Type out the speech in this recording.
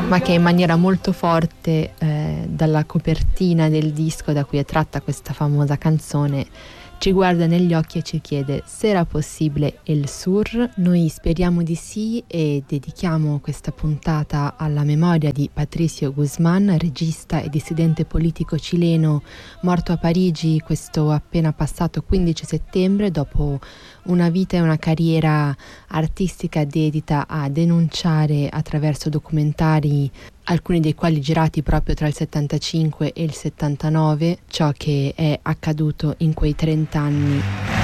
ma che in maniera molto forte dalla copertina del disco da cui è tratta questa famosa canzone ci guarda negli occhi e ci chiede se era possibile El Sur. Noi speriamo di sì e dedichiamo questa puntata alla memoria di Patricio Guzmán, regista e dissidente politico cileno morto a Parigi questo appena passato 15 settembre dopo una vita e una carriera artistica dedita a denunciare attraverso documentari, alcuni dei quali girati proprio tra il 75 e il 79, ciò che è accaduto in quei 30 anni